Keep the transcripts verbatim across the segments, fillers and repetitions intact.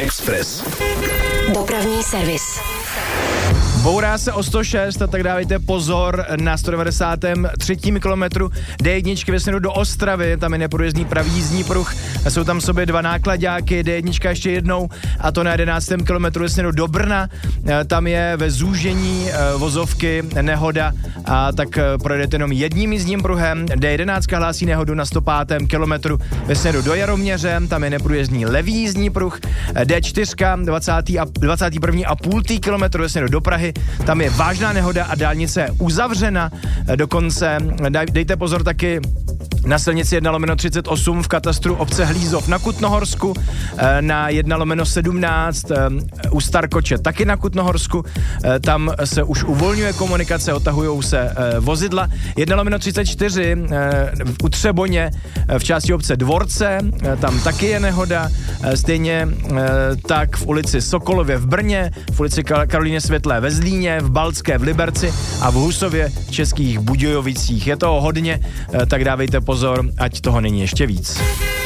Express. Dopravní servis. Bourá se o sto šest, a tak dávejte pozor na sto devadesátém třetím kilometru dé jedna ve směru do Ostravy, tam je neprůjezdný pravý jízdní pruh, jsou tam sobě dva náklaďáky, dé jedna ještě jednou, a to na jedenáctém kilometru ve směru do Brna, tam je ve zúžení vozovky nehoda, a tak projedete jenom jedním jízdním pruhem. dé jedenáct hlásí nehodu na sto pátém kilometru ve směru do Jaroměře, tam je neprůjezdný levý jízdní pruh. dé čtyři dvacátý a dvacátý první a půl kilometru ve směru do Prahy, tam je vážná nehoda a dálnice je uzavřena. Dokonce dejte pozor taky na silnici jedna lomeno třicet osm v katastru obce Hlízov na Kutnohorsku, na jedna lomeno sedmnáct u Starkoče taky na Kutnohorsku, tam se už uvolňuje komunikace, otahujou se vozidla. jedna lomeno třicet čtyři u Třeboně v části obce Dvorce, tam taky je nehoda, stejně tak v ulici Sokolově v Brně, v ulici Karolíně Světlé ve Zlíně, v Balcké v Liberci a v Husově v Českých Budějovicích. Je toho hodně, tak dávejte pozor, ať toho není ještě víc.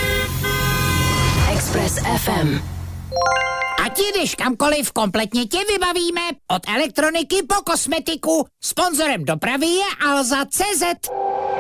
Express ef em. Ať jdeš kamkoliv, kompletně tě vybavíme. Od elektroniky po kosmetiku. Sponzorem dopravy je Alza tečka cé zet.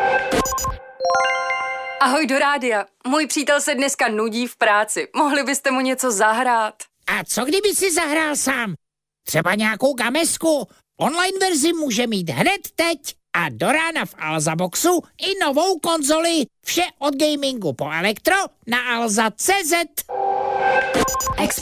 Ahoj do rádia. Můj přítel se dneska nudí v práci. Mohli byste mu něco zahrát? A co kdyby si zahrál sám? Třeba nějakou gamesku. Online verzi může mít hned teď. A do rána v Alza Boxu i novou konzoli. Vše od gamingu po elektro na alza tečka cé zet.